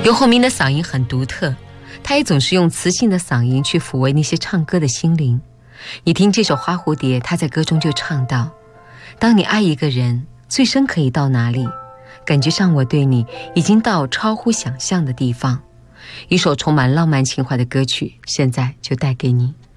游鸿明的嗓音很独特，他也总是用磁性的嗓音去抚慰那些唱歌的心灵。你听这首《花蝴蝶》，他在歌中就唱到：当你爱一个人，最深可以到哪里？感觉上我对你已经到超乎想象的地方。一首充满浪漫情怀的歌曲，现在就带给你。